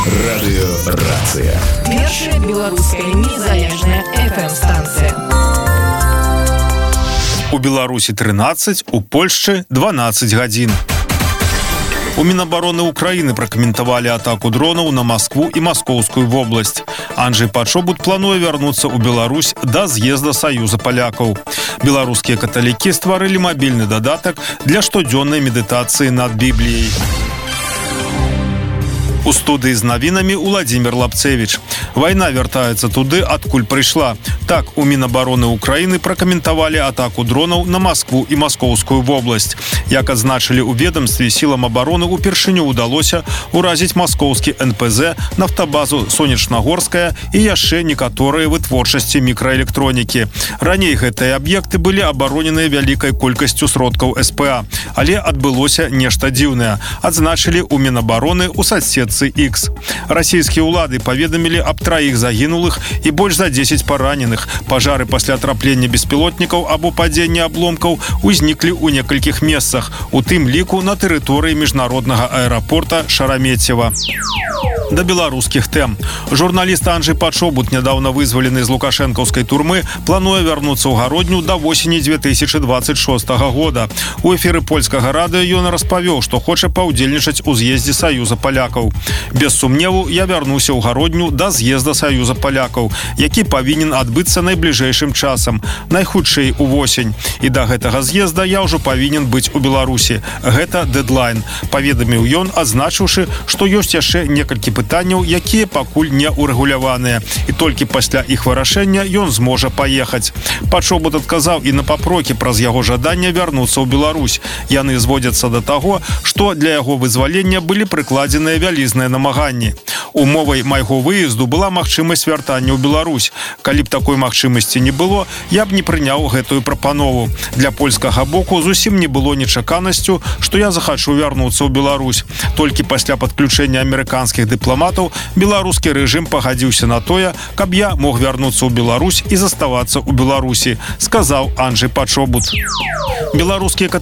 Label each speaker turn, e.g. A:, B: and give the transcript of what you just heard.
A: Радыёрацыя.
B: Першая беларуская незалежная FM-станцыя.
C: У Беларусі 13, у Польшчы 12 гадзін. У Мінабароны Украіны пракаментавалі атаку дронаў на Маскву і Маскоўскую вобласць. Анджэй Пачобут плануе вярнуцца ў Беларусь да з'езда Саюза палякаў. Беларускія каталікі стварылі мабільны дадатак для штодзённай медытацыі над Бібліяй. У студыі з навінамі Уладзімір Лапцевіч. Вайна вяртаецца туды, адкуль прыйшла. Так, у Мінабароны Украіны пракаментавалі атаку дронаў на Маскву і Маскоўскую вобласць. Як адзначылі ў ведамстве, сілам абароны упершыню ўдалося ўразіць маскоўскі НПЗ, нафтабазу Сонечнагорская і яшчэ некаторыя вытворчасці мікраэлектронікі. Раней гэтыя аб'екты былі абароненыя вялікай колькасцю сродкаў СПА, але адбылося нешта дзіўнае, адзначылі ў Мінабароны ў соцсетцы X. Расійскія ўлады паведамілі аб 3 загінулых і больш за 10 параненых. Пажары пасля траплення беспілотнікаў або падзення абломкаў узніклі ў некалькіх месцах, у тым ліку на тэрыторыі міжнароднага аэрапорта Шараметьева. Да беларускіх тэм. Журналіст Анджэй Пачобут, нядаўна вызвалены з лукашэнкаўскай турмы, плануе вярнуцца ў Гародню да восені 2026 года. У эфіры польскага радыё ён распавёў, што хоча паўдзельнічаць у з'ездзе Саюза палякаў. Без сумневу, я вярнуся ў Гародню да з'езда Саюза палякаў, які павінен адбыцца найбліжэйшым часам, найхутчэй увосень. І да гэтага з'езда я ўжо павінен быць у Беларусі. Гэта дэдлайн, паведаміў ён, адзначыўшы, што ёсць яшчэ некалькі пытанняў, якія пакуль не урэгуляваныя, і толькі пасля іх вырашэння ён зможа паехаць. Пачобут адказаў і на папрокі праз яго жаданне вярнуцца ў Беларусь. Яны зводзяцца да таго, што для яго вызвалення былі прыкладзеныя вялізныя намаганні. Умовай майго выезду была магчымасць вяртання ў Беларусь. Калі б такой магчымасці не было, я б не прыняў гэтую прапанову. Для польскага боку зусім не было нечаканасцю, што я захачу вярнуцца ў Беларусь. Толькі пасля падключэння амерыканскіх дыпламатаў беларускі рэжым пагадзіўся на тое, каб я мог вярнуцца ў Беларусь і заставацца ў Беларусі, сказаў Анджэй Пачобут. Беларускія